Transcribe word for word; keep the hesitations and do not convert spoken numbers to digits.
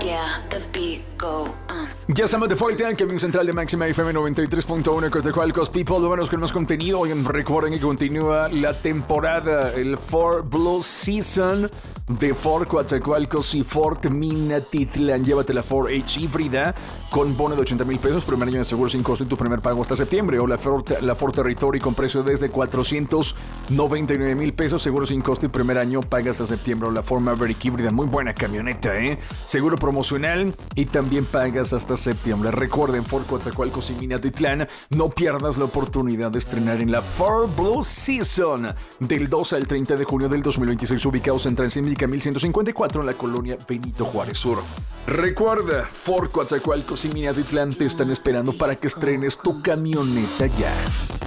Yeah, the beat go on. Ya estamos de vuelta en Camión Central de Máxima F M noventa y tres punto uno, Coatzacoalcos People. Vámonos con más contenido. Oigan, recuerden que continúa la temporada, el Ford Blue Season de Ford Coatzacoalcos y Ford Minatitlán. Llévate la Ford H híbrida con bono de ochenta mil pesos, primer año de seguro sin costo y tu primer pago hasta septiembre. O la Ford, la Ford Territory con precio desde cuatrocientos noventa y nueve mil pesos, seguro sin costo y primer año paga hasta septiembre. O la Ford Maverick híbrida, muy buena camioneta, ¿eh? Seguro promocional y también pagas hasta septiembre. Recuerden, Ford Coatzacoalcos y Minatitlán, no pierdas la oportunidad de estrenar en la Ford Blue Season del doce al treinta de junio del dos mil veintiséis, ubicados en Transísmica mil ciento cincuenta y cuatro en la colonia Benito Juárez Sur. Recuerda, Ford Coatzacoalcos y Minatitlán te están esperando para que estrenes tu camioneta ya.